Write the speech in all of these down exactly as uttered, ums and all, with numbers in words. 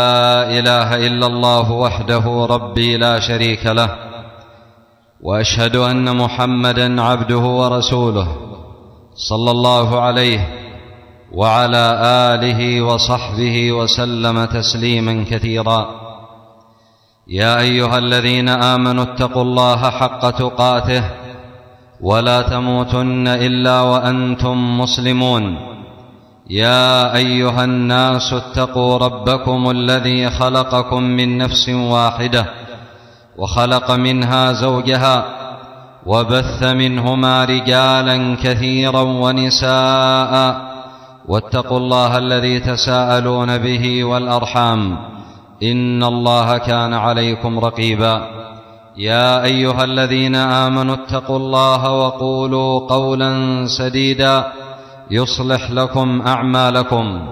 لا إله إلا الله وحده ربي لا شريك له، وأشهد أن محمدًا عبده ورسوله صلى الله عليه وعلى آله وصحبه وسلم تسليمًا كثيرًا. يا أيها الذين آمنوا اتقوا الله حق تقاته ولا تموتن إلا وأنتم مسلمون. يا أيها الناس اتقوا ربكم الذي خلقكم من نفس واحدة وخلق منها زوجها وبث منهما رجالا كثيرا ونساء، واتقوا الله الذي تساءلون به والأرحام إن الله كان عليكم رقيبا. يا أيها الذين آمنوا اتقوا الله وقولوا قولا سديدا يصلح لكم أعمالكم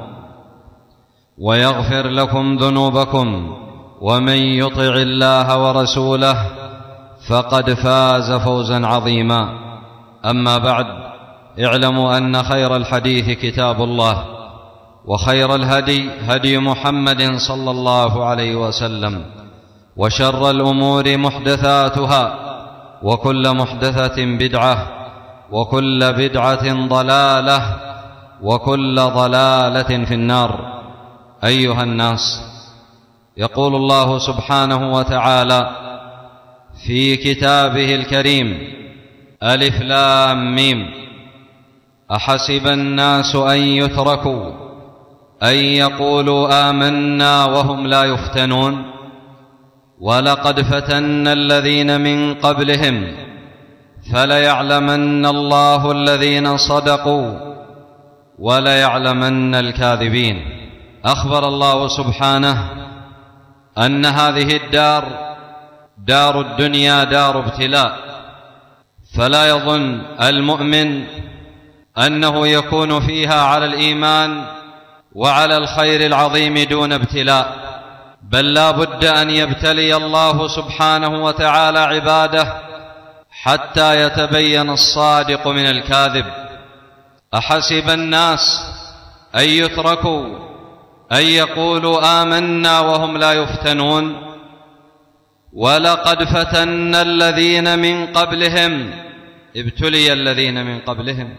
ويغفر لكم ذنوبكم، ومن يطع الله ورسوله فقد فاز فوزا عظيما. أما بعد، اعلموا أن خير الحديث كتاب الله، وخير الهدي هدي محمد صلى الله عليه وسلم، وشر الأمور محدثاتها، وكل محدثة بدعة، وكل بدعة ضلالة، وكل ضلالة في النار. أيها الناس، يقول الله سبحانه وتعالى في كتابه الكريم: ألف لام ميم، أحسب الناس أن يتركوا أن يقولوا آمنا وهم لا يفتنون، ولقد فتنا الذين من قبلهم فليعلمن الله الذين صدقوا وليعلمن الكاذبين. أخبر الله سبحانه أن هذه الدار دار الدنيا دار ابتلاء، فلا يظن المؤمن أنه يكون فيها على الإيمان وعلى الخير العظيم دون ابتلاء، بل لا بد أن يبتلي الله سبحانه وتعالى عباده حتى يتبين الصادق من الكاذب. أحسب الناس أن يتركوا أن يقولوا آمنا وهم لا يفتنون، ولقد فتنا الذين من قبلهم، ابتلي الذين من قبلهم،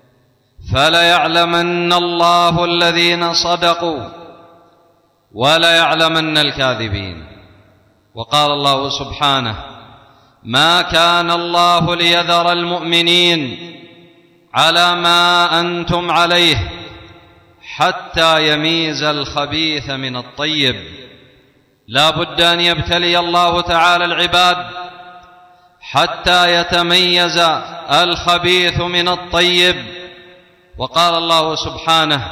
فليعلمن الله الذين صدقوا وليعلمن الكاذبين. وقال الله سبحانه: ما كان الله ليذر المؤمنين على ما أنتم عليه حتى يميز الخبيث من الطيب. لا بد أن يبتلي الله تعالى العباد حتى يتميز الخبيث من الطيب. وقال الله سبحانه: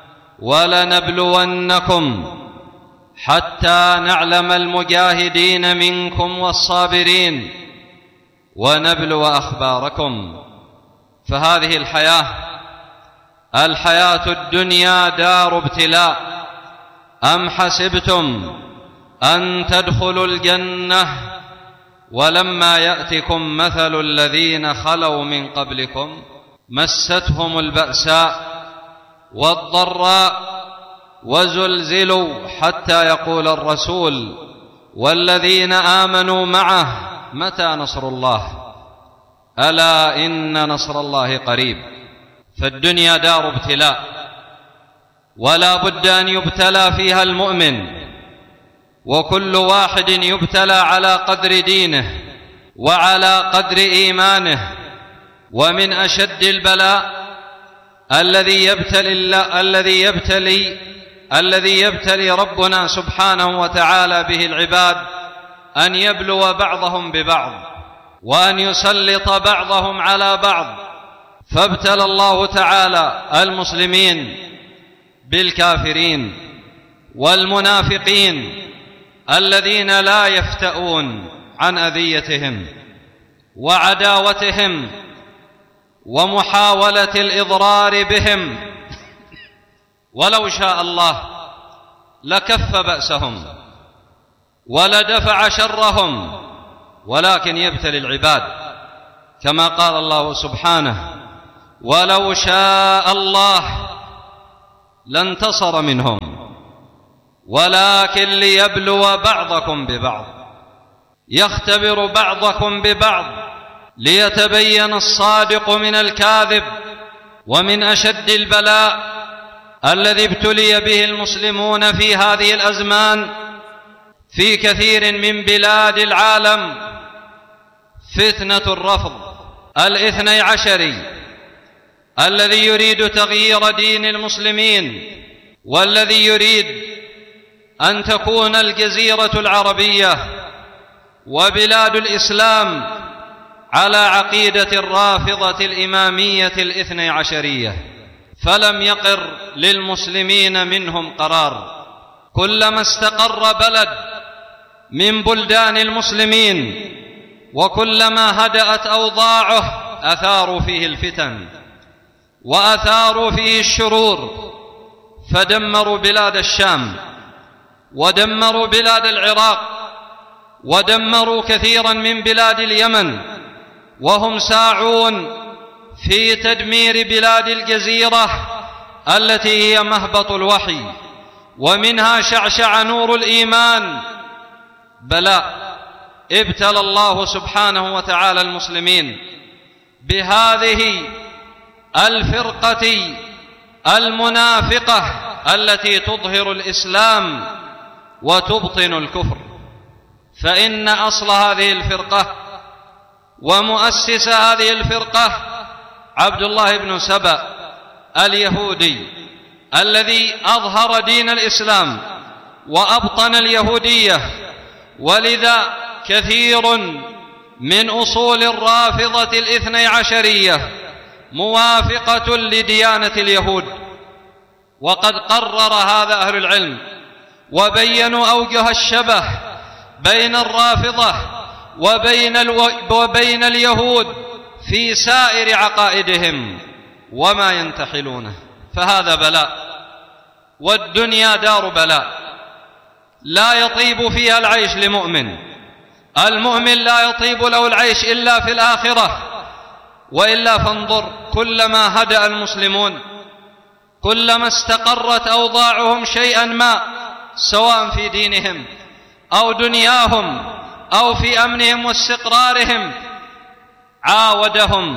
ولنبلونكم حتى نعلم المجاهدين منكم والصابرين ونبلو أخباركم. فهذه الحياة الحياة الدنيا دار ابتلاء. أم حسبتم أن تدخلوا الجنة ولما يأتكم مثل الذين خلوا من قبلكم مستهم البأساء والضراء وزلزلوا حتى يقول الرسول والذين آمنوا معه متى نصر الله، ألا إن نصر الله قريب. فالدنيا دار ابتلاء، ولا بد أن يبتلى فيها المؤمن، وكل واحد يبتلى على قدر دينه وعلى قدر إيمانه. ومن أشد البلاء الذي يبتلي الذي يبتلي الذي يبتلي ربنا سبحانه وتعالى به العباد أن يبلو بعضهم ببعض، وأن يسلط بعضهم على بعض. فابتلى الله تعالى المسلمين بالكافرين والمنافقين الذين لا يفتؤون عن أذيتهم وعداوتهم ومحاولة الإضرار بهم، ولو شاء الله لكف بأسهم ولدفع شرهم، ولكن يبتلي العباد كما قال الله سبحانه: ولو شاء الله لانتصر منهم ولكن ليبلو بعضكم ببعض، يختبر بعضكم ببعض ليتبين الصادق من الكاذب. ومن أشد البلاء الذي ابتلي به المسلمون في هذه الأزمان في كثير من بلاد العالم فتنة الرفض الاثني عشري، الذي يريد تغيير دين المسلمين، والذي يريد أن تكون الجزيرة العربية وبلاد الإسلام على عقيدة الرافضة الإمامية الاثني عشرية. فلم يقر للمسلمين منهم قرار. كلما استقر بلد من بلدان المسلمين وكلما هدأت أوضاعه أثاروا فيه الفتن وأثاروا فيه الشرور، فدمروا بلاد الشام ودمروا بلاد العراق ودمروا كثيرا من بلاد اليمن، وهم ساعون في تدمير بلاد الجزيرة التي هي مهبط الوحي ومنها شعشع نور الإيمان. بلاء ابتلى الله سبحانه وتعالى المسلمين بهذه الفرقة المنافقة التي تظهر الإسلام وتبطن الكفر. فإن أصل هذه الفرقة ومؤسس هذه الفرقة عبد الله بن سبأ اليهودي، الذي أظهر دين الإسلام وأبطن اليهودية. ولذا كثير من أصول الرافضة الاثني عشرية موافقة لديانة اليهود، وقد قرر هذا أهل العلم وبينوا أوجه الشبه بين الرافضة وبين, الو... وبين اليهود في سائر عقائدهم وما ينتحلونه. فهذا بلاء، والدنيا دار بلاء لا يطيب فيها العيش لمؤمن. المؤمن لا يطيب له العيش إلا في الآخرة. وإلا فانظر، كلما هدأ المسلمون، كلما استقرت أوضاعهم شيئا ما، سواء في دينهم أو دنياهم أو في أمنهم واستقرارهم، عاودهم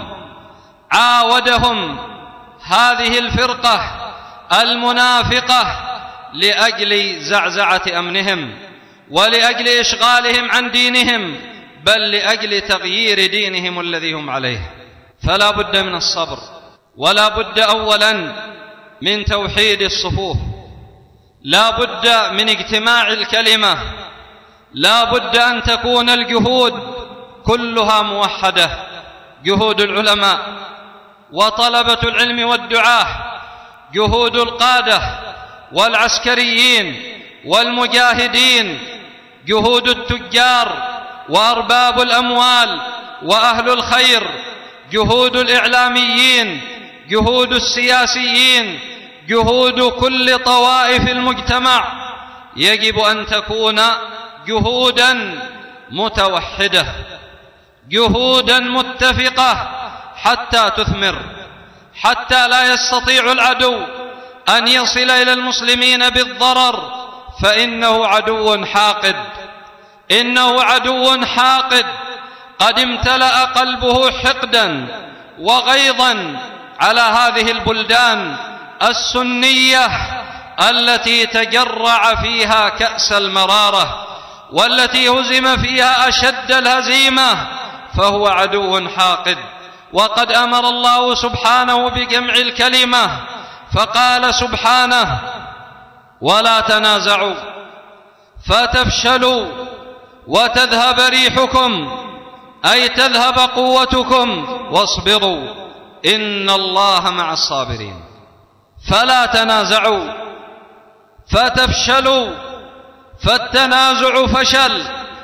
عاودهم هذه الفرقة المنافقة لأجل زعزعة أمنهم ولأجل إشغالهم عن دينهم، بل لأجل تغيير دينهم الذي هم عليه. فلا بد من الصبر، ولا بد أولا من توحيد الصفوف، لا بد من اجتماع الكلمة، لا بد أن تكون الجهود كلها موحدة، جهود العلماء وطلبة العلم والدعاة، جهود القادة والعسكريين والمجاهدين، جهود التجار وأرباب الأموال وأهل الخير، جهود الإعلاميين، جهود السياسيين، جهود كل طوائف المجتمع. يجب أن تكون جهودا متوحدة، جهودا متفقة حتى تثمر، حتى لا يستطيع العدو أن يصل إلى المسلمين بالضرر، فإنه عدو حاقد، إنه عدو حاقد قد امتلأ قلبه حقدا وغيظا على هذه البلدان السنية التي تجرع فيها كأس المرارة والتي هزم فيها أشد الهزيمة، فهو عدو حاقد. وقد أمر الله سبحانه بجمع الكلمة، فقال سبحانه: ولا تنازعوا فتفشلوا وتذهب ريحكم، أي تذهب قوتكم، واصبروا إن الله مع الصابرين. فلا تنازعوا فتفشلوا، فالتنازع فشل،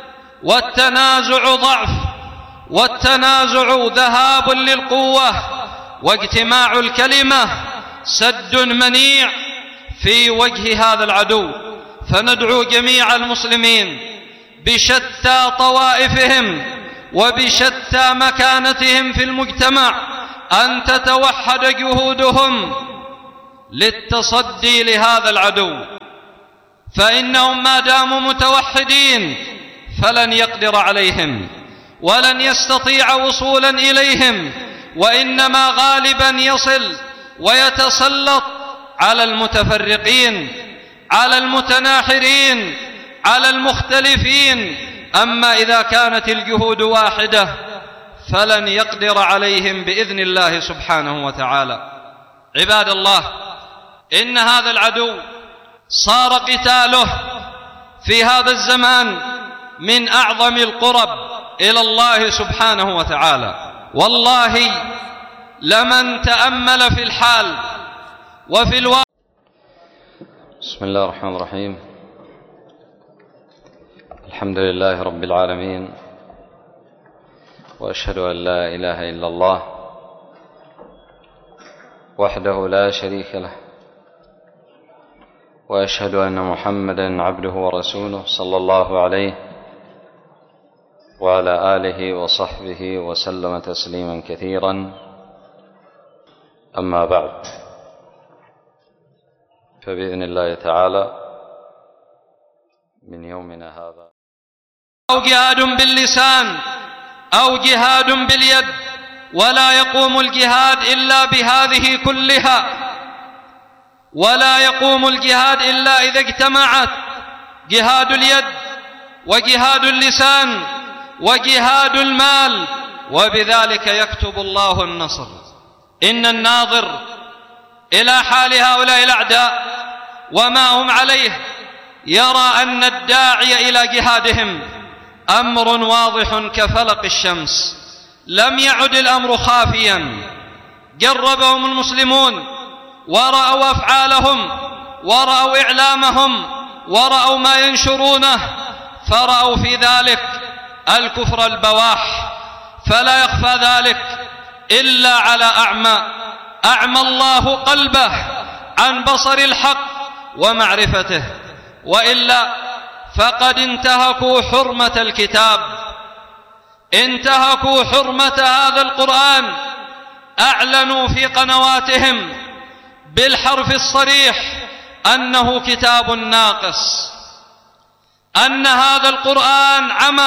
والتنازع ضعف، والتنازع ذهاب للقوة، واجتماع الكلمة سد منيع في وجه هذا العدو. فندعو جميع المسلمين بشتى طوائفهم وبشتى مكانتهم في المجتمع أن تتوحد جهودهم للتصدي لهذا العدو. فإنهم ما داموا متوحدين فلن يقدر عليهم ولن يستطيع وصولا إليهم، وإنما غالبا يصل ويتسلط على المتفرقين، على المتناحرين، على المختلفين. أما إذا كانت الجهود واحدة فلن يقدر عليهم بإذن الله سبحانه وتعالى. عباد الله، إن هذا العدو صار قتاله في هذا الزمان من أعظم القرب إلى الله سبحانه وتعالى. والله لمن تأمل في الحال وفي الواقع. بسم الله الرحمن الرحيم. الحمد لله رب العالمين، وأشهد أن لا إله إلا الله وحده لا شريك له، وأشهد أن محمدًا عبده ورسوله صلى الله عليه وعلى آله وصحبه وسلم تسليما كثيرا. أما بعد، فبإذن الله تعالى من يومنا هذا أو جهاد باللسان أو جهاد باليد، ولا يقوم الجهاد إلا بهذه كلها، ولا يقوم الجهاد إلا إذا اجتمعت جهاد اليد وجهاد اللسان وجهاد المال، وبذلك يكتب الله النصر. إن الناظر إلى حال هؤلاء الأعداء وما هم عليه يرى أن الداعي إلى جهادهم أمر واضح كفلق الشمس، لم يعد الأمر خافيا. جربهم المسلمون ورأوا أفعالهم ورأوا إعلامهم ورأوا ما ينشرونه، فرأوا في ذلك الكفر البواح، فلا يخفى ذلك إلا على أعمى أعمى الله قلبه عن بصر الحق ومعرفته، وإلا فقد انتهكوا حرمة الكتاب، انتهكوا حرمة هذا القرآن. أعلنوا في قنواتهم بالحرف الصريح أنه كتاب ناقص، أن هذا القرآن عمى،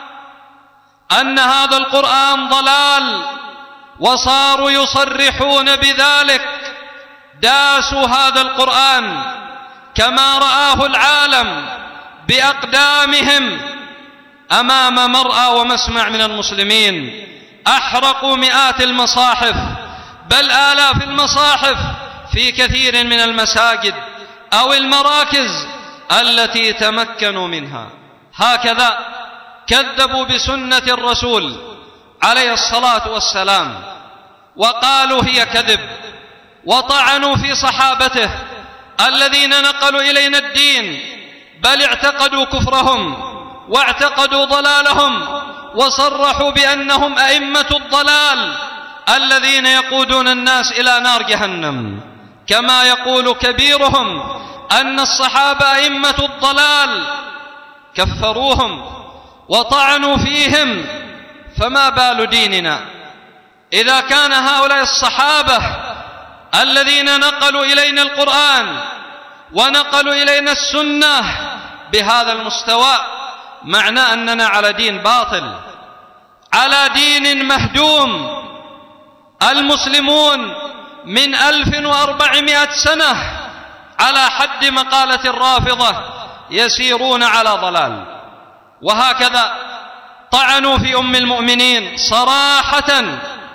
أن هذا القرآن ضلال، وصاروا يصرحون بذلك. داسوا هذا القرآن كما رآه العالم بأقدامهم أمام مرأى ومسمع من المسلمين. أحرقوا مئات المصاحف بل آلاف المصاحف في كثير من المساجد أو المراكز التي تمكنوا منها. هكذا كذبوا بسنة الرسول عليه الصلاة والسلام وقالوا هي كذب، وطعنوا في صحابته الذين نقلوا إلينا الدين، بل اعتقدوا كفرهم واعتقدوا ضلالهم، وصرحوا بأنهم أئمة الضلال الذين يقودون الناس إلى نار جهنم، كما يقول كبيرهم أن الصحابة أئمة الضلال. كفروهم وطعنوا فيهم، فما بال ديننا إذا كان هؤلاء الصحابة الذين نقلوا إلينا القرآن ونقلوا إلينا السنة بهذا المستوى، معنى أننا على دين باطل، على دين مهدوم. المسلمون من ألف وأربعمائة سنة على حد مقالة الرافضة يسيرون على ضلال. وهكذا طعنوا في أم المؤمنين صراحة،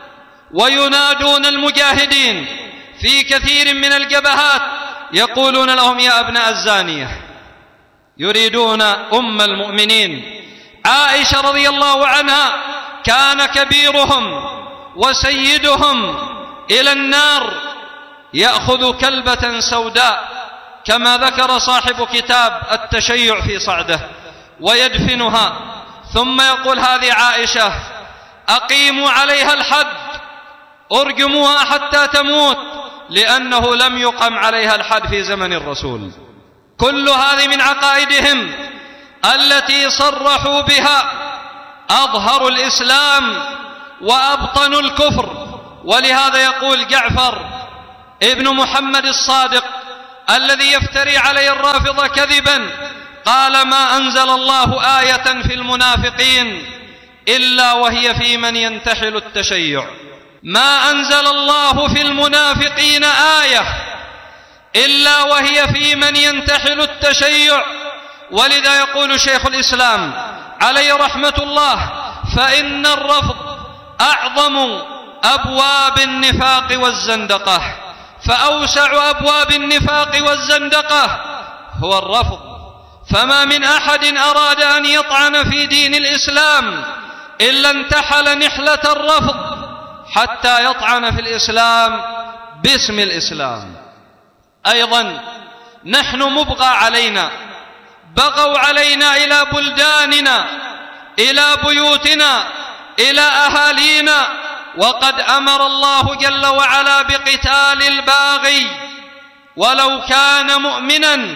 وينادون المجاهدين في كثير من الجبهات يقولون لهم يا أبناء الزانية، يريدون أم المؤمنين عائشة رضي الله عنها. كان كبيرهم وسيدهم إلى النار يأخذ كلبة سوداء كما ذكر صاحب كتاب التشيع في صعده، ويدفنها، ثم يقول هذه عائشة أقيموا عليها الحد، ارجموها حتى تموت، لأنه لم يقم عليها الحد في زمن الرسول. كل هذه من عقائدهم التي صرحوا بها، أظهروا الإسلام وأبطنوا الكفر. ولهذا يقول جعفر ابن محمد الصادق الذي يفتري عليه الرافضة كذبا قال ما أنزل الله آية في المنافقين إلا وهي في من ينتحل التشيع. ما أنزل الله في المنافقين آية إلا وهي في من ينتحل التشيع. ولذا يقول شيخ الإسلام عليه رحمة الله فإن الرفض أعظم أبواب النفاق والزندقة، فأوسع أبواب النفاق والزندقة هو الرفض. فما من أحد أراد أن يطعن في دين الإسلام إلا انتحل نحلة الرفض حتى يطعن في الإسلام باسم الإسلام. أيضا نحن مبغى علينا، بغوا علينا إلى بلداننا، إلى بيوتنا، إلى أهالينا، وقد أمر الله جل وعلا بقتال الباغي ولو كان مؤمنا،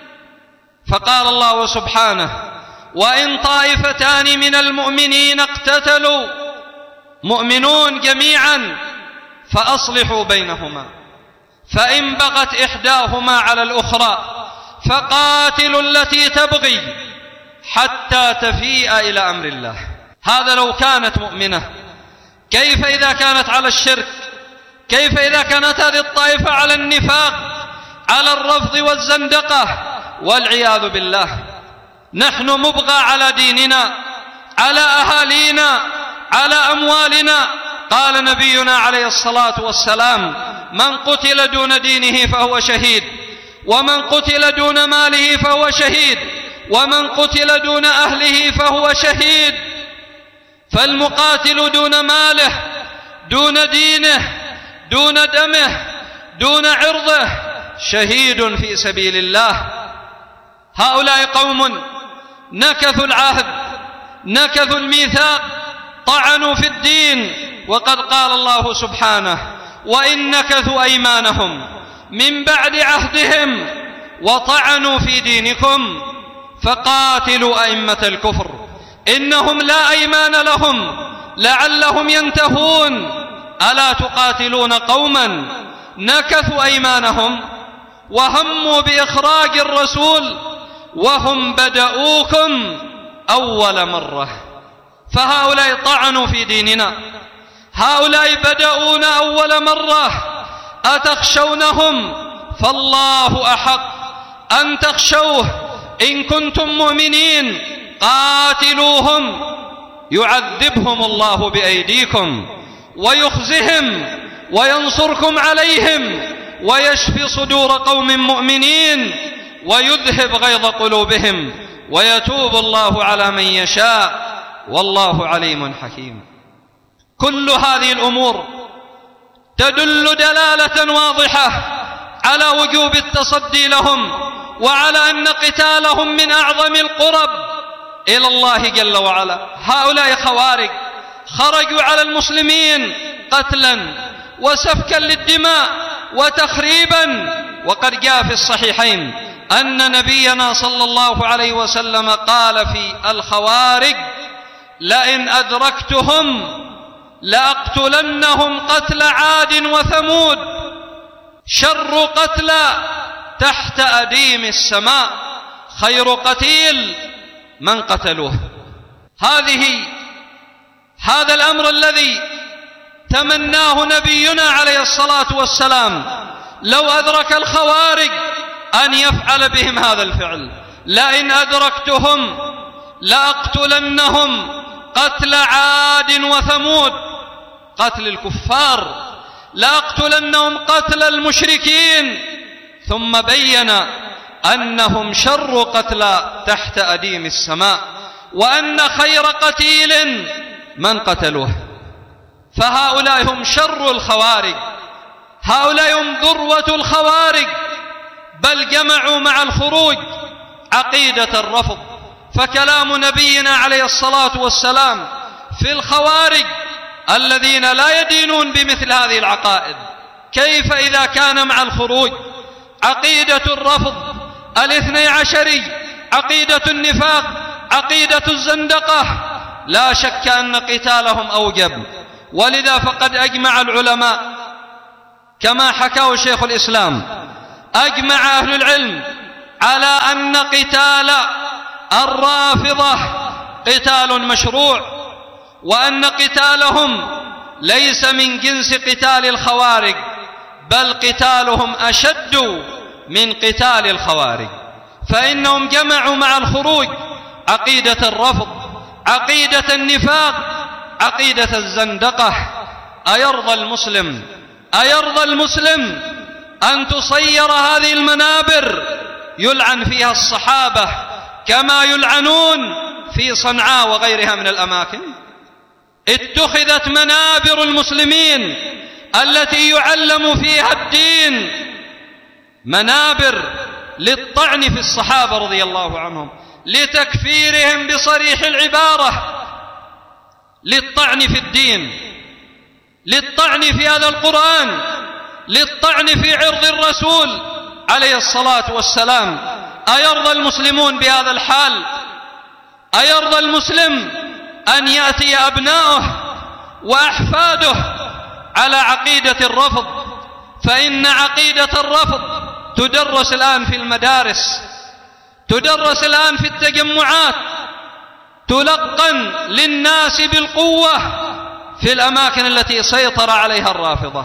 فقال الله سبحانه وإن طائفتان من المؤمنين اقتتلوا مؤمنون جميعا فأصلحوا بينهما، فإن بغت إحداهما على الأخرى فقاتلوا التي تبغي حتى تفيء إلى أمر الله. هذا لو كانت مؤمنة، كيف إذا كانت على الشرك؟ كيف إذا كانت هذه الطائفة على النفاق، على الرفض والزندقة والعياذ بالله؟ نحن مبغى على ديننا، على أهالينا، على أموالنا. قال نبينا عليه الصلاة والسلام من قتل دون دينه فهو شهيد، ومن قتل دون ماله فهو شهيد، ومن قتل دون أهله فهو شهيد. فالمقاتل دون ماله، دون دينه، دون دمه، دون عرضه شهيد في سبيل الله. هؤلاء قوم نكثوا العهد، نكثوا الميثاق، طعنوا في الدين، وقد قال الله سبحانه وإن نكثوا أيمانهم من بعد عهدهم وطعنوا في دينكم فقاتلوا أئمة الكفر إنهم لا أيمان لهم لعلهم ينتهون. ألا تقاتلون قوما نكثوا أيمانهم وهموا بإخراج الرسول وهم بدؤوكم أول مرة. فهؤلاء طعنوا في ديننا، هؤلاء بدؤونا أول مرة. أتخشونهم؟ فالله أحق أن تخشوه إن كنتم مؤمنين. قاتلوهم يعذبهم الله بأيديكم ويخزهم وينصركم عليهم ويشفي صدور قوم مؤمنين ويذهب غيظ قلوبهم ويتوب الله على من يشاء والله عليم حكيم. كل هذه الأمور تدل دلالة واضحة على وجوب التصدي لهم وعلى أن قتالهم من أعظم القرب إلى الله جل وعلا. هؤلاء خوارج خرجوا على المسلمين قتلا وسفكا للدماء وتخريبا، وقد جاء في الصحيحين أن نبينا صلى الله عليه وسلم قال في الخوارج لئن أدركتهم لأقتلنهم قتل عاد وثمود شر قتلى تحت أديم السماء خير قتيل من قتلوه. هذه هذا الأمر الذي تمناه نبينا عليه الصلاة والسلام لو أدرك الخوارج أن يفعل بهم هذا الفعل. لئن أدركتهم لأقتلنهم قتل عاد وثمود، قتل الكفار، لأقتلنهم قتل المشركين، ثم بين أنهم شر قتلى تحت أديم السماء وأن خير قتيل من قتلوه. فهؤلاء هم شر الخوارج، هؤلاء هم ذروة الخوارج، بل جمعوا مع الخروج عقيدة الرفض. فكلام نبينا عليه الصلاة والسلام في الخوارج الذين لا يدينون بمثل هذه العقائد، كيف إذا كان مع الخروج عقيدة الرفض الاثني عشري، عقيدة النفاق، عقيدة الزندقة؟ لا شك أن قتالهم أوجب. ولذا فقد أجمع العلماء كما حكاه شيخ الإسلام أجمع أهل العلم على أن قتال الرافضة قتال مشروع، وأن قتالهم ليس من جنس قتال الخوارج، بل قتالهم أشد من قتال الخوارج، فإنهم جمعوا مع الخروج عقيدة الرفض، عقيدة النفاق، عقيدة الزندقة. أيرضى المسلم أيرضى المسلم أن تصير هذه المنابر يلعن فيها الصحابة كما يلعنون في صنعاء وغيرها من الأماكن؟ اتخذت منابر المسلمين التي يعلم فيها الدين منابر للطعن في الصحابة رضي الله عنهم، لتكفيرهم بصريح العبارة، للطعن في الدين، للطعن في هذا القرآن، للطعن في عرض الرسول عليه الصلاة والسلام. أيرضى المسلمون بهذا الحال؟ أيرضى المسلم أن يأتي أبناؤه وأحفاده على عقيدة الرفض؟ فإن عقيدة الرفض تدرس الآن في المدارس، تدرس الآن في التجمعات، تلقن للناس بالقوة في الأماكن التي سيطر عليها الرافضة.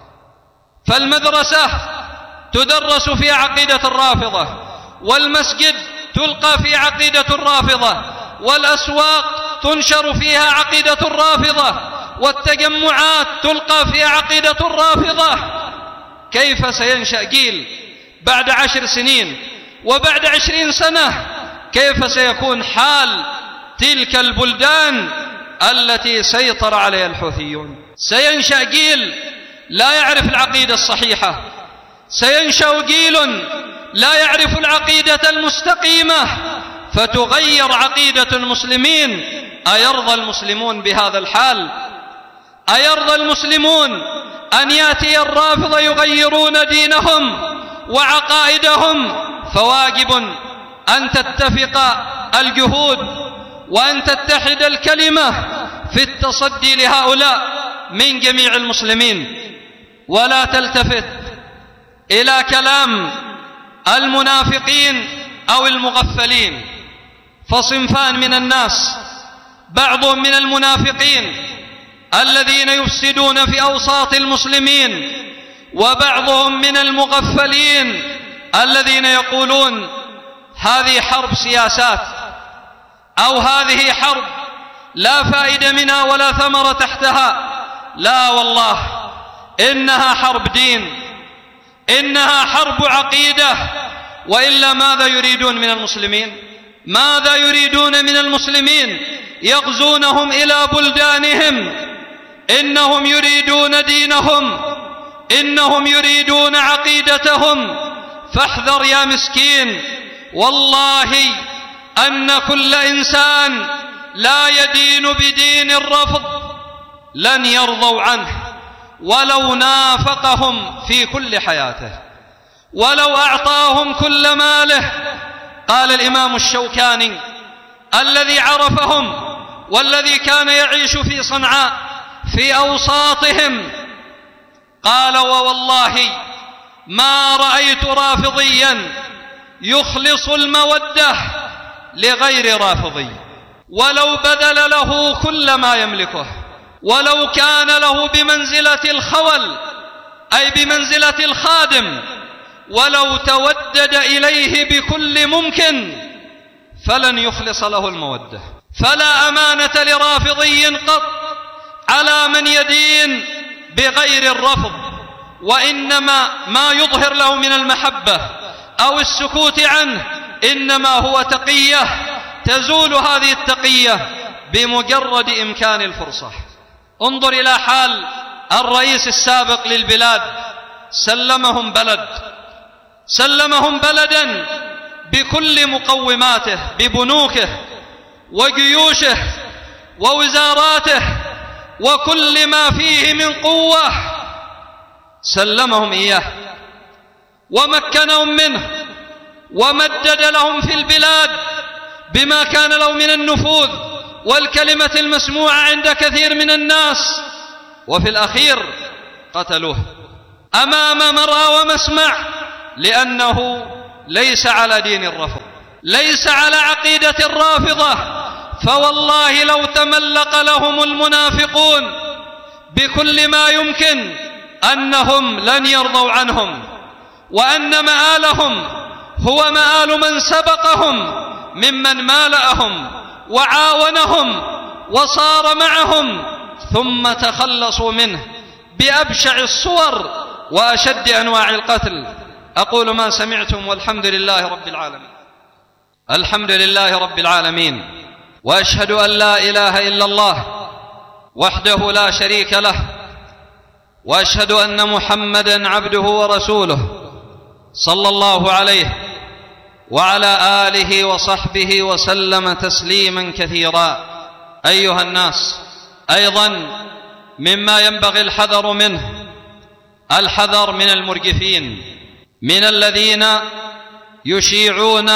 فالمدرسة تدرس في عقيدة الرافضة، والمسجد تلقى في عقيدة الرافضة، والأسواق تنشر فيها عقيدة الرافضة، والتجمعات تلقى فيها عقيدة الرافضة. كيف سينشأ جيل بعد عشر سنين وبعد عشرين سنة؟ كيف سيكون حال تلك البلدان التي سيطر عليها الحوثيون؟ سينشأ جيل لا يعرف العقيدة الصحيحة، سينشأ جيل لا يعرف العقيدة المستقيمة، فتغير عقيدة المسلمين. أيرضى المسلمون بهذا الحال؟ أيرضى المسلمون أن يأتي الرافضة يغيرون دينهم وعقائدهم؟ فواجب أن تتفق الجهود وأن تتحد الكلمة في التصدي لهؤلاء من جميع المسلمين، ولا تلتفت إلى كلام المنافقين أو المغفلين. فصنفان من الناس، بعضهم من المنافقين الذين يفسدون في أوساط المسلمين، وبعضهم من المغفلين الذين يقولون هذه حرب سياسات، أو هذه حرب لا فائدة منها ولا ثمرة تحتها. لا والله، إنها حرب دين، إنها حرب عقيدة. وإلا ماذا يريدون من المسلمين؟ ماذا يريدون من المسلمين؟ يغزونهم إلى بلدانهم، إنهم يريدون دينهم، إنهم يريدون عقيدتهم. فاحذر يا مسكين، والله أن كل إنسان لا يدين بدين الرفض لن يرضوا عنه، ولو نافقهم في كل حياته، ولو أعطاهم كل ماله. قال الإمام الشوكاني الذي عرفهم والذي كان يعيش في صنعاء في أوساطهم، قال: ووالله ما رأيت رافضيا يخلص المودة لغير رافضي، ولو بذل له كل ما يملكه، ولو كان له بمنزلة الخول أي بمنزلة الخادم، ولو تودد إليه بكل ممكن فلن يخلص له المودة. فلا أمانة لرافضي قط على من يدين بغير الرفض، وإنما ما يظهر له من المحبة أو السكوت عنه إنما هو تقية، تزول هذه التقية بمجرد إمكان الفرصة. انظر إلى حال الرئيس السابق للبلاد، سلمهم بلد سلمهم بلدا بكل مقوماته، ببنوكه وجيوشه ووزاراته وكل ما فيه من قوة، سلمهم إياه ومكنهم منه ومدد لهم في البلاد بما كان له من النفوذ والكلمة المسموعة عند كثير من الناس، وفي الأخير قتلوه أمام مرأى ومسمع، لأنه ليس على دين الرافضة، ليس على عقيدة الرافضة. فوالله لو تملق لهم المنافقون بكل ما يمكن أنهم لن يرضوا عنهم، وأن مآلهم هو مآل من سبقهم ممن مالأهم وعاونهم وصار معهم ثم تخلصوا منه بأبشع الصور وأشد أنواع القتل. أقول ما سمعتم والحمد لله رب العالمين. الحمد لله رب العالمين، وأشهد أن لا إله إلا الله وحده لا شريك له، وأشهد أن محمدًا عبده ورسوله صلى الله عليه وعلى آله وصحبه وسلم تسليما كثيرا. أيها الناس، أيضا مما ينبغي الحذر منه الحذر من المرجفين، من الذين يشيعون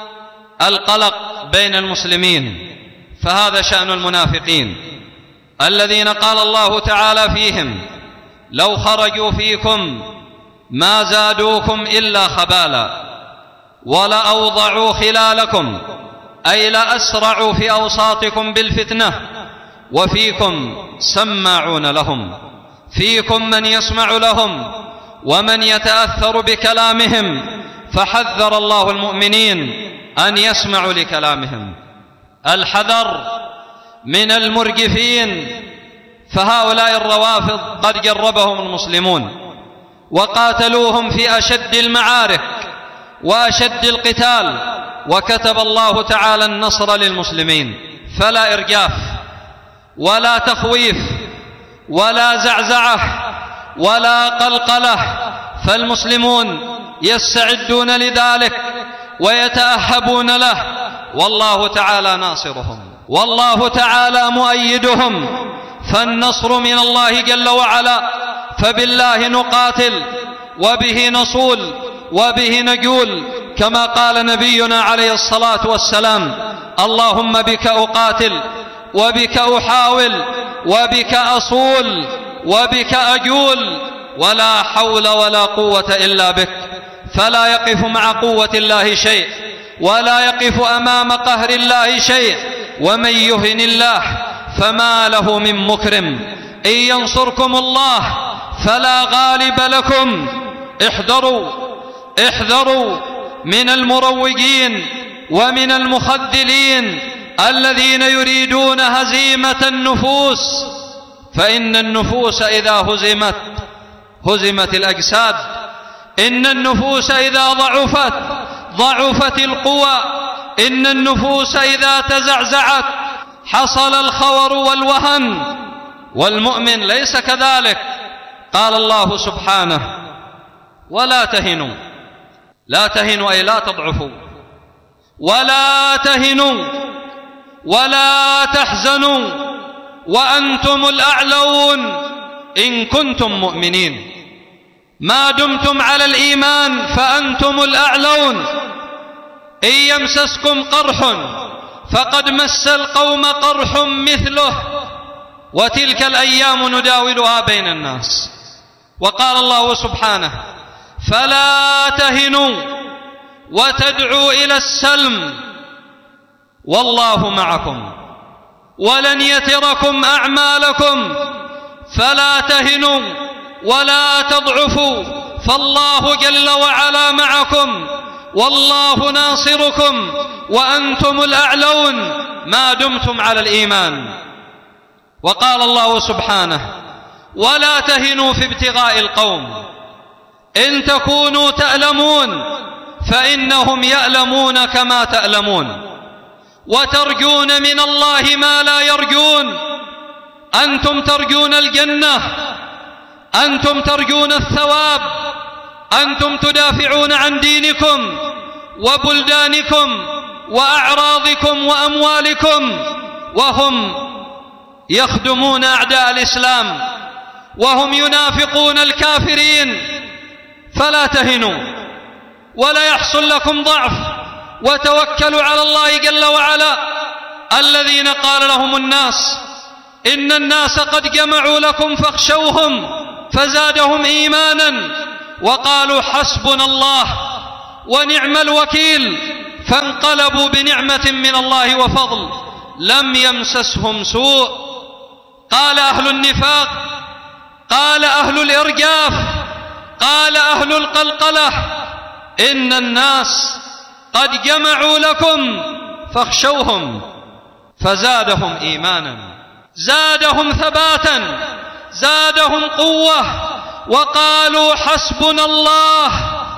القلق بين المسلمين. فهذا شأن المنافقين الذين قال الله تعالى فيهم: لو خرجوا فيكم ما زادوكم إلا خبالا ولأوضعوا خلالكم، أي لأسرعوا في أوساطكم بالفتنة، وفيكم سماعون لهم، فيكم من يسمع لهم ومن يتأثر بكلامهم. فحذر الله المؤمنين أن يسمعوا لكلامهم. الحذر من المرجفين، فهؤلاء الروافض قد جربهم المسلمون وقاتلوهم في أشد المعارك وأشد القتال، وكتب الله تعالى النصر للمسلمين. فلا إرجاف ولا تخويف ولا زعزعة ولا قلقلة، فالمسلمون يستعدون لذلك ويتأهبون له، والله تعالى ناصرهم والله تعالى مؤيدهم. فالنصر من الله جل وعلا، فبالله نقاتل وبه نصول وبه نجول، كما قال نبينا عليه الصلاة والسلام: اللهم بك أقاتل وبك أحاول وبك أصول وبك أجول، ولا حول ولا قوة إلا بك. فلا يقف مع قوة الله شيء، ولا يقف أمام قهر الله شيء، ومن يهن الله فما له من مكرم. إن ينصركم الله فلا غالب لكم. احذروا احذروا من المروجين ومن المخذلين الذين يريدون هزيمة النفوس، فإن النفوس إذا هزمت هزمت الأجساد، إن النفوس إذا ضعفت ضعفت القوى، إن النفوس إذا تزعزعت حصل الخور والوهن، والمؤمن ليس كذلك. قال الله سبحانه: ولا تهنوا، لا تهنوا أي لا تضعفوا، ولا تهنوا ولا تحزنوا وأنتم الأعلون إن كنتم مؤمنين. ما دمتم على الإيمان فأنتم الأعلون. إن يمسسكم قرح فقد مس القوم قرح مثله، وتلك الأيام نداولها بين الناس. وقال الله سبحانه: فلا تهنوا وتدعوا إلى السلم والله معكم ولن يتركم أعمالكم. فلا تهنوا ولا تضعفوا، فالله جل وعلا معكم، والله ناصركم، وأنتم الأعلون ما دمتم على الإيمان. وقال الله سبحانه: ولا تهنوا في ابتغاء القوم إن تكونوا تألمون فإنهم يألمون كما تألمون، وترجون من الله ما لا يرجون. أنتم ترجون الجنة، أنتم ترجون الثواب، أنتم تدافعون عن دينكم وبلدانكم وأعراضكم وأموالكم، وهم يخدمون أعداء الإسلام وهم ينافقون الكافرين. فلا تهنوا ولا يحصل لكم ضعف، وتوكلوا على الله جل وعلا. الذين قال لهم الناس إن الناس قد جمعوا لكم فاخشوهم فزادهم إيمانا وقالوا حسبنا الله ونعم الوكيل، فانقلبوا بنعمة من الله وفضل لم يمسسهم سوء. قال أهل النفاق، قال أهل الإرجاف، قال أهل القلقلة: إن الناس قد جمعوا لكم فاخشوهم فزادهم إيمانا، زادهم ثباتا، زادهم قوة، وقالوا حسبنا الله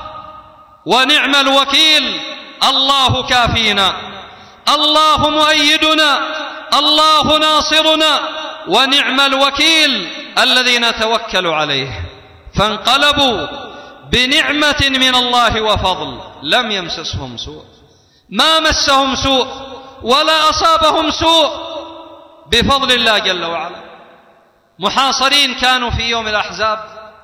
ونعم الوكيل، الله كافينا، الله مؤيدنا، الله ناصرنا، ونعم الوكيل الذي نتوكل عليه. فانقلبوا بنعمة من الله وفضل لم يمسسهم سوء، ما مسهم سوء ولا أصابهم سوء بفضل الله جل وعلا. محاصرين كانوا في يوم الأحزاب،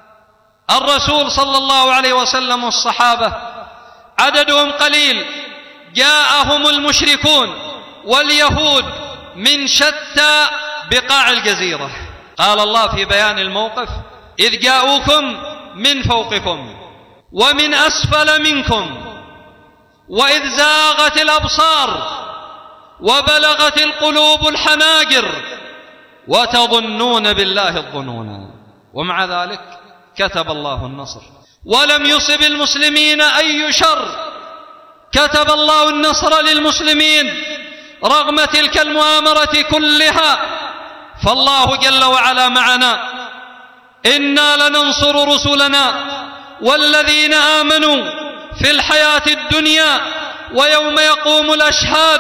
الرسول صلى الله عليه وسلم والصحابة عددهم قليل، جاءهم المشركون واليهود من شتى بقاع الجزيرة. قال الله في بيان الموقف: إذ جاءوكم من فوقكم ومن أسفل منكم وإذ زاغت الأبصار وبلغت القلوب الحناجر وتظنون بالله الظنونا. ومع ذلك كتب الله النصر ولم يصب المسلمين أي شر، كتب الله النصر للمسلمين رغم تلك المؤامرة كلها. فالله جل وعلا معنا، إنا لننصر رسلنا والذين آمنوا في الحياة الدنيا ويوم يقوم الأشهاد،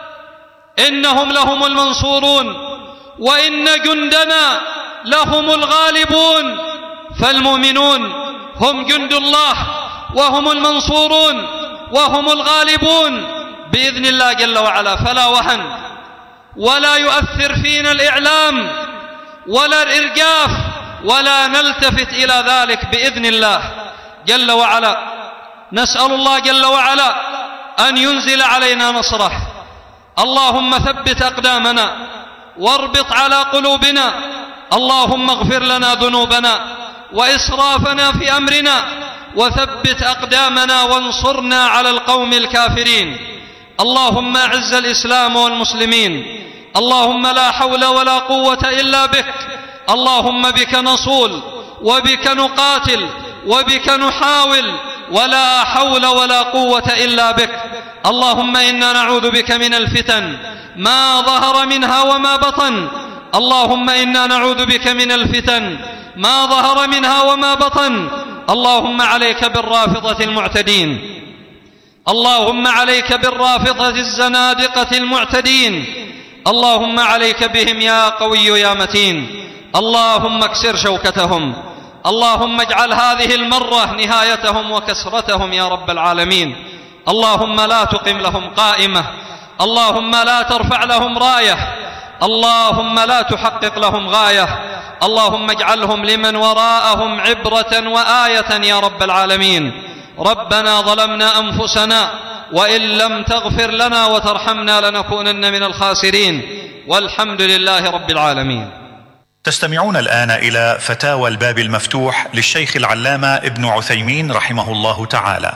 إنهم لهم المنصورون وإن جندنا لهم الغالبون. فالمؤمنون هم جند الله وهم المنصورون وهم الغالبون بإذن الله جل وعلا. فلا وهن ولا يؤثر فينا الإعلام ولا الإرجاف ولا نلتفت إلى ذلك بإذن الله جل وعلا. نسأل الله جل وعلا أن ينزل علينا نصره. اللهم ثبت أقدامنا واربط على قلوبنا، اللهم اغفر لنا ذنوبنا وإسرافنا في أمرنا وثبت أقدامنا وانصرنا على القوم الكافرين. اللهم أعز الإسلام والمسلمين، اللهم لا حول ولا قوة إلا بك، اللهم بك نصول وبك نقاتل وبك نحاول، ولا حول ولا قوة إلا بك. اللهم إنا نعوذ بك من الفتن ما ظهر منها وما بطن، اللهم إنا نعوذ بك من الفتن ما ظهر منها وما بطن. اللهم عليك بالرافضة المعتدين، اللهم عليك بالرافضة الزنادقة المعتدين، اللهم عليك بهم يا قوي يا متين. اللهم اكسر شوكتهم، اللهم اجعل هذه المرة نهايتهم وكسرتهم يا رب العالمين. اللهم لا تقم لهم قائمة، اللهم لا ترفع لهم راية، اللهم لا تحقق لهم غاية، اللهم اجعلهم لمن وراءهم عبرة وآية يا رب العالمين. ربنا ظلمنا أنفسنا وإن لم تغفر لنا وترحمنا لنكونن من الخاسرين، والحمد لله رب العالمين. تستمعون الآن إلى فتاوى الباب المفتوح للشيخ العلامة ابن عثيمين رحمه الله تعالى.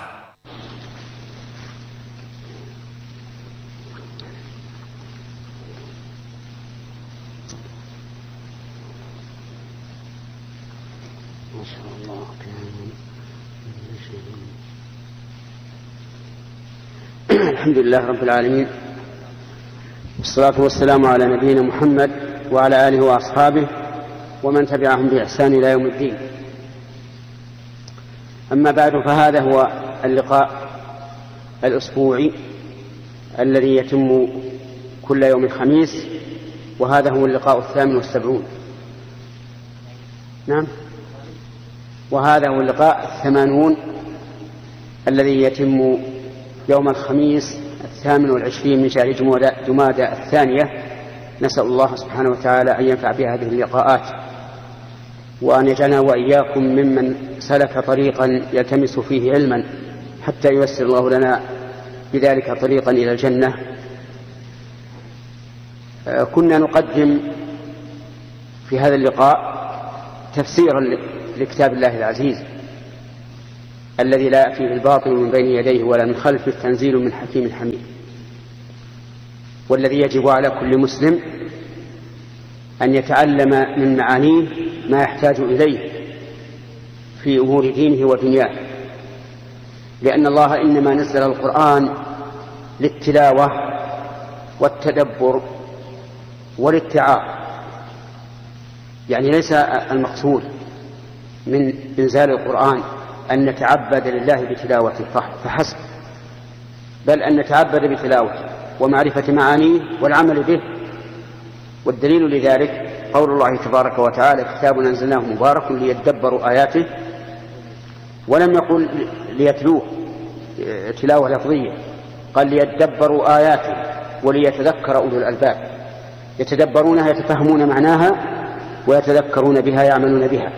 الحمد لله رب العالمين، والصلاة والسلام على نبينا محمد وعلى آله وأصحابه ومن تبعهم بإحسان إلى يوم الدين. أما بعد، فهذا هو اللقاء الأسبوعي الذي يتم كل يوم الخميس، وهذا هو اللقاء الثامن والسبعون. نعم، وهذا هو اللقاء الثمانون الذي يتم يوم الخميس الثامن والعشرين من شهر جمادى الثانية. نسأل الله سبحانه وتعالى أن ينفع بهذه اللقاءات، وأن يجعلنا وإياكم ممن سلك طريقا يلتمس فيه علما حتى ييسر الله لنا بذلك طريقا إلى الجنة. كنا نقدم في هذا اللقاء تفسيرا لكتاب الله العزيز، الذي لا يأتيه الباطل من بين يديه ولا من خلفه تنزيل من حكيم حميد، والذي يجب على كل مسلم أن يتعلم من معانيه ما يحتاج إليه في أمور دينه ودنياه، لأن الله إنما نزل القرآن للتلاوة والتدبر والاتعاظ، يعني ليس المقصود من إنزال القرآن أن نتعبد لله بتلاوته فحسب، بل أن نتعبد بتلاوته ومعرفة معانيه والعمل به. والدليل لذلك قول الله تبارك وتعالى: كتاب أنزلناه مبارك ليدبروا آياته، ولم يقل ليتلوه تلاوة لفظية، قال ليدبروا آياته وليتذكر أولو الألباب، يتدبرونها يتفهمون معناها ويتذكرون بها يعملون بها.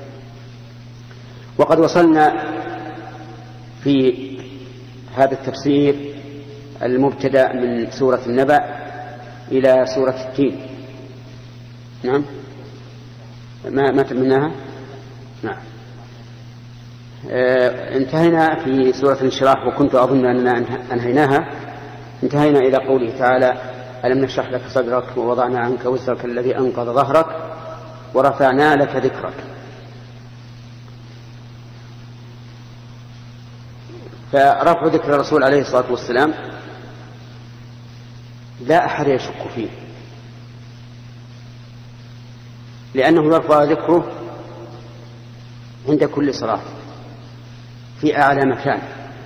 وقد وصلنا في هذا التفسير المبتدأ من سورة النبأ إلى سورة التين. نعم، ما ما تمناها. نعم، آه انتهينا في سورة الانشراح، وكنت أظن أننا أنهيناها. انتهينا إلى قوله تعالى: ألم نشرح لك صدرك ووضعنا عنك وزرك الذي أنقض ظهرك ورفعنا لك ذكرك. فرفع ذكر الرسول عليه الصلاة والسلام لا أحد يشك فيه، لأنه يرفع ذكره عند كل صلاة في أعلى مكان،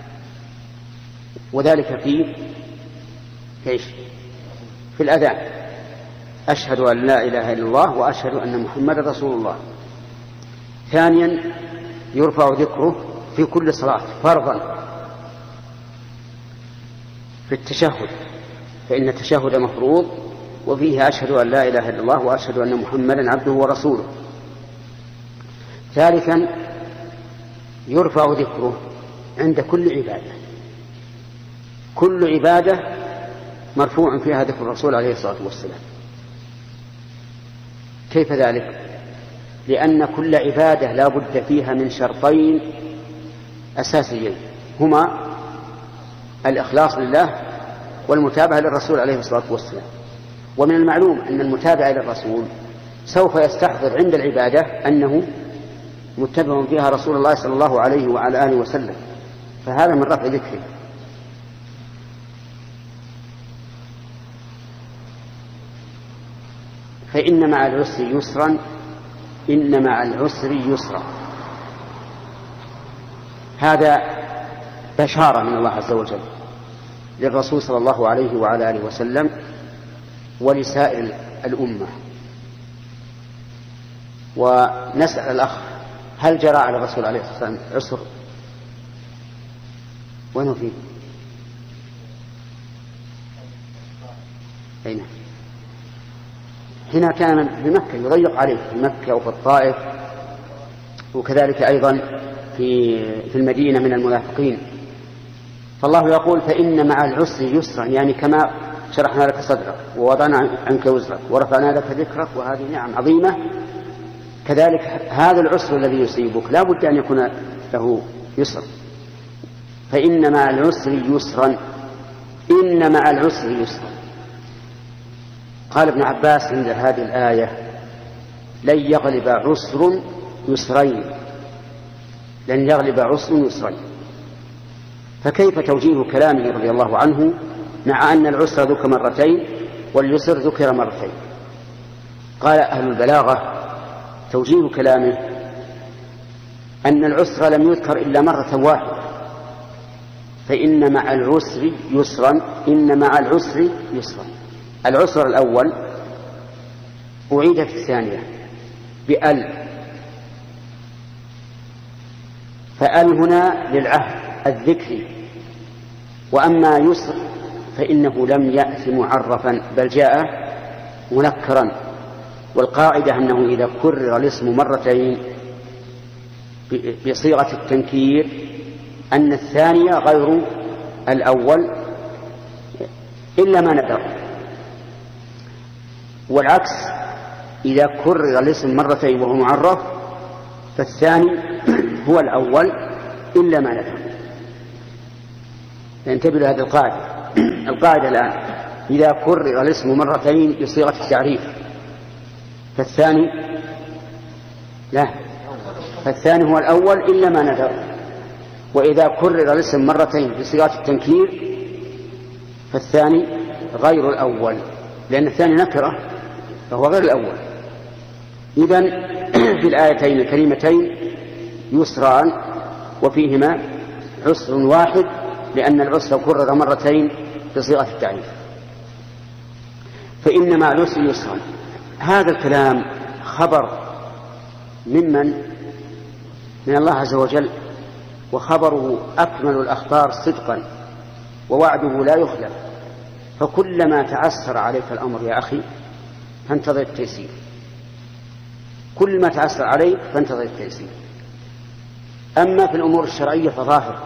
وذلك في إيش؟ في الأذان: أشهد أن لا إله إلا الله وأشهد أن محمدا رسول الله. ثانيا يرفع ذكره في كل صلاة فرضا في التشهد، فإن التشهد مفروض وفيه أشهد أن لا إله إلا الله وأشهد أن محمدا عبده ورسوله. ثالثا يرفع ذكره عند كل عبادة، كل عبادة مرفوع فيها ذكر الرسول عليه الصلاة والسلام. كيف ذلك؟ لأن كل عبادة لا بد فيها من شرطين أساسيين، هما الإخلاص لله والمتابعة للرسول عليه الصلاة والسلام. ومن المعلوم أن المتابع للرسول سوف يستحضر عند العبادة أنه متبع فيها رسول الله صلى الله عليه وعلى آله وسلم، فهذا من رفع ذكره. فإن مع العسر يسرا، إن مع العسر يسرا، هذا بشارة من الله عز وجل للرسول صلى الله عليه وعلى آله وسلم ولسائر الأمة. ونسأل الأخ: هل جرى على الرسول عليه الصلاة والسلام عسر؟ وين فيه؟ أين؟ هنا كان بمكة يضيق عليه، في مكة وفي الطائف، وكذلك أيضا في في المدينة من المنافقين. فالله يقول: فإن مع العسر يسرا، يعني كما شرحنا لك صدرك ووضعنا عنك وزرك ورفعنا لك ذكرك، وهذه نعم عظيمة، كذلك هذا العسر الذي يصيبك لا بد أن يكون له يسر. فإن مع العسر يسرا، إن مع العسر يسرا. قال ابن عباس عند هذه الآية: لن يغلب عسر يسرين، لن يغلب عسر يسرين. فكيف توجيه كلامه رضي الله عنه مع أن العسر ذكر مرتين واليسر ذكر مرتين؟ قال أهل البلاغة: توجيه كلامه أن العسر لم يذكر إلا مرة واحدة، فإن مع العسر يسرا، إن مع العسر يسرا. العسر الأول أعيد في الثانية بأل، فأل هنا للعهد الذكري. وأما يسر فإنه لم يأتي معرفا بل جاء منكرا، والقاعدة أنه إذا كرر الاسم مرتين بصيغة التنكير أن الثانية غير الأول إلا ما ندر، والعكس إذا كرر الاسم مرتين وهو معرف فالثاني هو الأول إلا ما نذر. انتبهوا لهذه القاعدة. القاعدة الآن إذا كرر الاسم مرتين بصيغة التعريف فالثاني لا فالثاني هو الأول إلا ما نذر. وإذا كرر الاسم مرتين بصيغة التنكير فالثاني غير الأول، لأن الثاني نكرة فهو غير الأول. إذن في الآيتين الكريمتين يسران وفيهما عسر واحد، لأن العسر كرر مرتين بصيغة التعريف. فإن مع العسر يسرا، هذا الكلام خبر ممن من الله عز وجل، وخبره أكمل الأخبار صدقا ووعده لا يخلف. فكلما تعسر عليك الأمر يا أخي فانتظر التيسير، كل ما تعسر عليك فانتظر التيسير. أما في الأمور الشرعية فظاهر،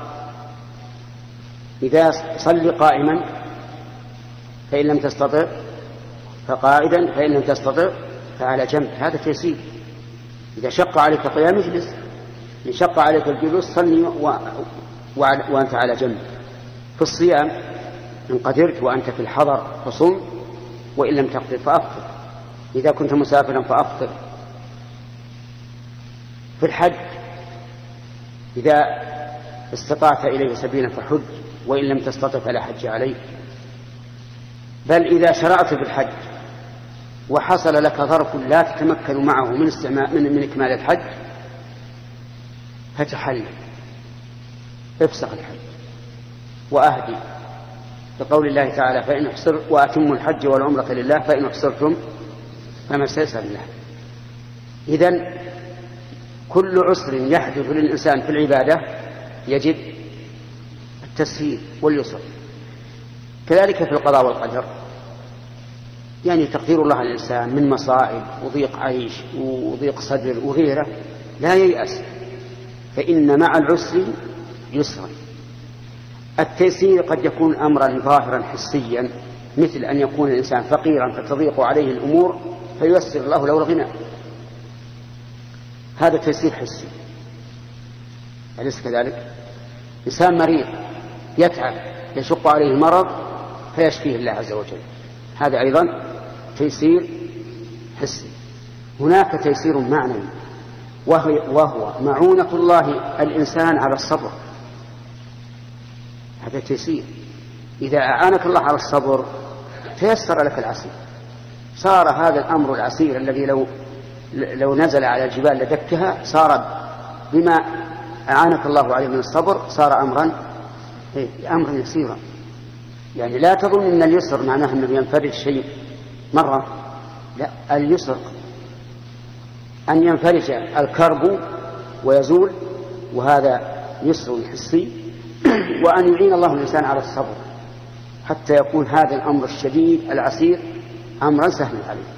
إذا صل قائما فإن لم تستطع فقائدا، فإن لم تستطع فعلى جنب، هذا تيسير. إذا شق عليك القيام اجلس، إن شق عليك الجلوس صلي و... و... وأنت على جنب. في الصيام إن قدرت وأنت في الحضر فصم، وإن لم تقدر فأفطر، إذا كنت مسافرا فأفطر. في الحج إذا استطعت إليه سبيلا فحج، وإن لم تستطع فلا حج عليك. بل إذا شرعت في الحج وحصل لك ظرف لا تتمكن معه من, استعمال من, من إكمال الحج فتحل، افسخ الحج وأهدي، بقول الله تعالى فإن احصر وأتموا الحج والعمرة لله فإن احصرتم فما استيسر له. إذن كل عسر يحدث للإنسان في العبادة يجب التسهيل واليسر. كذلك في القضاء والقدر، يعني تقدير الله الإنسان من مصائب وضيق عيش وضيق صدر وغيره لا ييأس، فإن مع العسر يسرا. التيسير قد يكون أمرا ظاهرا حسيا، مثل أن يكون الإنسان فقيرا فتضيق عليه الأمور فييسر الله له الغنى، هذا تيسير حسي. أليس كذلك؟ إنسان مريض يتعب يشق عليه المرض فيشفيه الله عز وجل، هذا أيضا تيسير حسي. هناك تيسير معنوي وهو معونة الله الإنسان على الصبر، هذا تيسير. إذا أعانك الله على الصبر تيسر لك العسير، صار هذا الأمر العسير الذي لو لو نزل على الجبال لدكها صار بما أعانك الله عليه من الصبر صار أمرا أمرا يسيرا. يعني لا تظن أن اليسر معناه أنه ينفرج شيء مرة، لا، اليسر أن ينفرج الكرب ويزول، وهذا يسر حسي، وأن يعين الله الإنسان على الصبر حتى يكون هذا الأمر الشديد العسير أمرا سهلا عليه.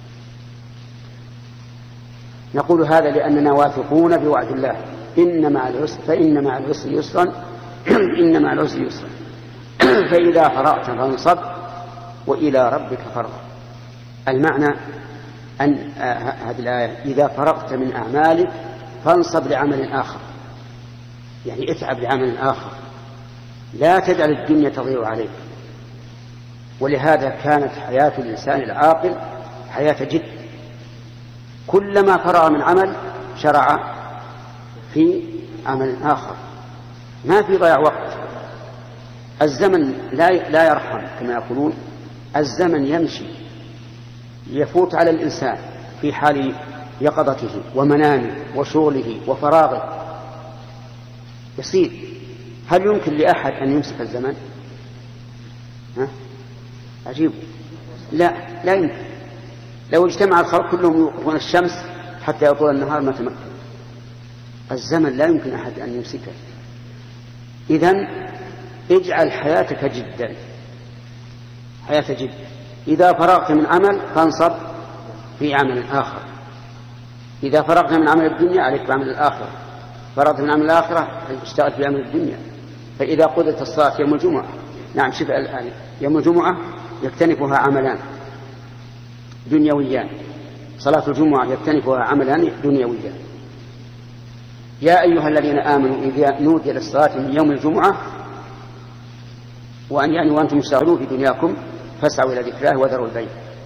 نقول هذا لأننا واثقون بوعد الله إن مع العسر فإن مع العسر يسرا إن مع العسر يسرا فإذا فرغت فانصب وإلى ربك فارغب. المعنى أن هذه الآية إذا فرغت من أعمالك فانصب لعمل آخر، يعني اتعب لعمل آخر، لا تجعل الدنيا تضيع عليك. ولهذا كانت حياة الإنسان العاقل حياة جد، كلما فرغ من عمل شرع في عمل آخر، ما في ضياع وقت. الزمن لا لا يرحم كما يقولون، الزمن يمشي يفوت على الإنسان في حال يقظته ومنامه وشغله وفراغه يصير. هل يمكن لأحد أن يمسك الزمن؟ ها؟ عجيب، لا لا يمكن. لو اجتمع الخلق كلهم يوقفون الشمس حتى يطول النهار ما تمكن. الزمن لا يمكن أحد أن يمسكه. إذن اجعل حياتك جدا، حياة جد. إذا فرغت من عمل فانصب في عمل آخر، إذا فرغت من عمل الدنيا عليك بعمل الآخرة، فرغت من عمل الآخرة اشتغل في عمل الدنيا. فإذا قضت الصلاة يوم الجمعة، نعم شوف الآن يوم الجمعة يكتنفها عملان دنيويان، صلاة الجمعة يكتنفها عملان دنيويان. يا أيها الذين آمنوا إذا نودي للصلاة من يوم الجمعة وأن يعني وأنتم مشتغلون في دنياكم فاسعوا إلى ذكر الله وذروا البيع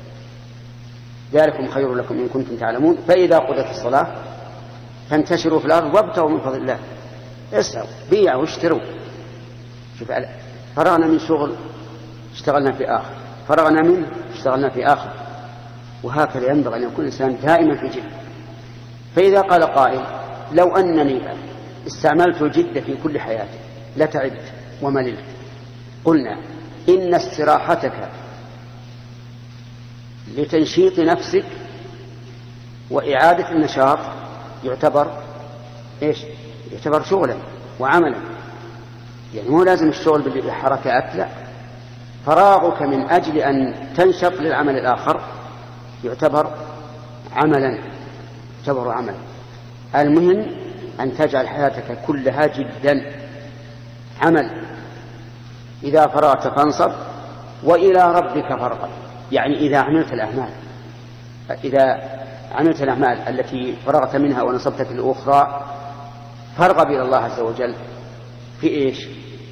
ذلكم خير لكم إن كنتم تعلمون فإذا قضت الصلاة فانتشروا في الأرض وابتغوا من فضل الله اسعوا بيعوا واشتروا. شوف فرغنا من شغل اشتغلنا في آخر فرغنا منه اشتغلنا في آخر وهكذا ينبغي أن يكون الإنسان دائما في جد. فإذا قال قائل لو أنني استعملت الجد في كل حياتي لتعبت ومللت قلنا إن استراحتك لتنشيط نفسك وإعادة النشاط يعتبر إيش؟ يعتبر شغلا وعملا. يعني مو لازم الشغل بالحركات لا فراغك من أجل أن تنشط للعمل الآخر يعتبر عملا يعتبر عملا. المهم أن تجعل حياتك كلها جدا عمل. إذا فرغت فانصب وإلى ربك فارغب. يعني إذا عملت الأعمال إذا عملت الأعمال التي فرغت منها ونصبت في الأخرى فارغب إلى الله عز وجل في إيش؟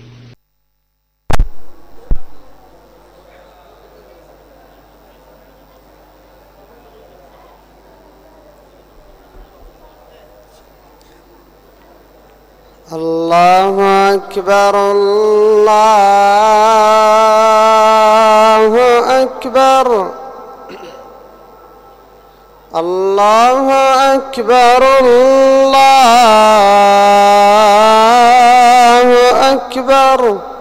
الله أكبر الله أكبر الله أكبر الله أكبر